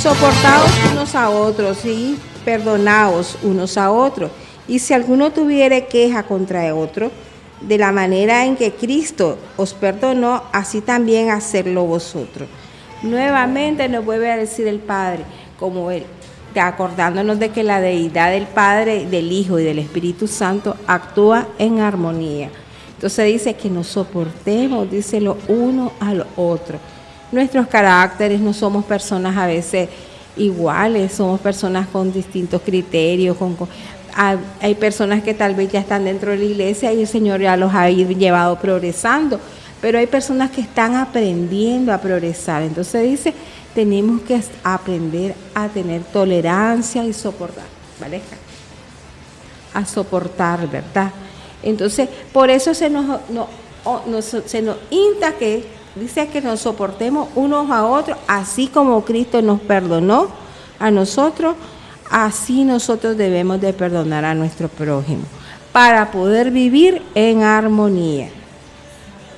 Soportaos unos a otros y perdonaos unos a otros. Y si alguno tuviere queja contra otro, de la manera en que Cristo os perdonó, así también hacedlo vosotros. Nuevamente nos vuelve a decir el Padre, como Él, acordándonos de que la deidad del Padre, del Hijo y del Espíritu Santo actúa en armonía. Entonces dice que nos soportemos, dice lo uno al otro. Nuestros caracteres, no somos personas a veces iguales, somos personas con distintos criterios, hay personas que tal vez ya están dentro de la iglesia y el Señor ya los ha llevado progresando, pero hay personas que están aprendiendo a progresar. Entonces dice, tenemos que aprender a tener tolerancia y soportar, ¿vale? A soportar, ¿verdad? Entonces, por eso se nos insta que dice que nos soportemos unos a otros, así como Cristo nos perdonó a nosotros, así nosotros debemos de perdonar a nuestro prójimo, para poder vivir en armonía.